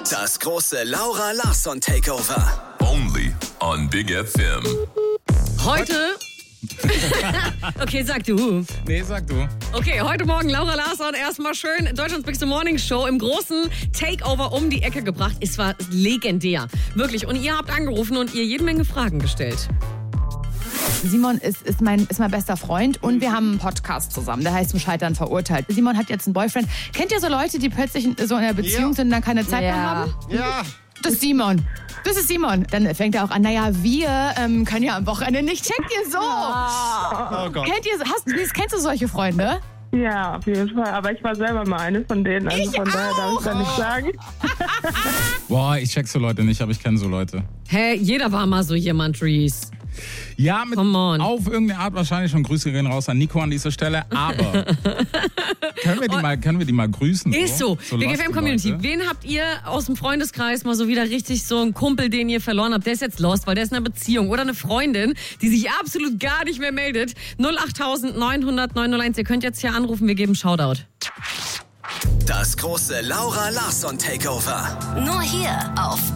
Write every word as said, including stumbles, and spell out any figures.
Das große Laura Larsson Takeover. Only on Big F M. Heute... Okay, sag du. Nee, sag du. Okay, heute Morgen Laura Larsson erstmal schön Deutschlands Bigste Morning Show im großen Takeover um die Ecke gebracht. Es war legendär. Wirklich. Und ihr habt angerufen und ihr jede Menge Fragen gestellt. Simon ist, ist, mein, ist mein bester Freund und wir haben einen Podcast zusammen, der heißt Zum Scheitern verurteilt. Simon hat jetzt einen Boyfriend. Kennt ihr so Leute, die plötzlich in, so in einer Beziehung Ja. sind und dann keine Zeit mehr Ja. haben? Ja. Das ist Simon. Das ist Simon. Dann fängt er auch an, naja, wir ähm, können ja am Wochenende nicht. Checkt ihr so? Oh Gott. Kennt ihr, hast, kennst du solche Freunde? Ja, auf jeden Fall. Aber ich war selber mal eine von denen. Also Ich von daher darf auch. ich da nicht sagen. Boah, ich check so Leute nicht, aber ich kenne so Leute. Hä, jeder war mal so jemand, Reese. Ja, mit Come on. auf irgendeine Art wahrscheinlich schon. Grüße gehen raus an Nico an dieser Stelle. Aber können, wir die mal, können wir die mal grüßen? Ist so. so Big lost F M Community. Leute. Wen habt ihr aus dem Freundeskreis mal so wieder richtig so einen Kumpel, den ihr verloren habt? Der ist jetzt lost, weil der ist in einer Beziehung. Oder eine Freundin, die sich absolut gar nicht mehr meldet. null acht neun null null neun null eins. Ihr könnt jetzt hier anrufen. Wir geben Shoutout. Das große Laura Larsson Takeover. Nur hier auf